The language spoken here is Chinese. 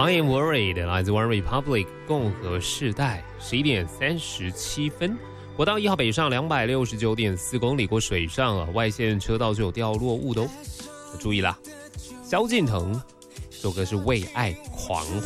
I am worried 来自 One Republic 共和世代，11点37分。国道1号北上269.4公里过水上外线车道就有掉落物的哦，注意啦。萧敬腾这首歌是为爱狂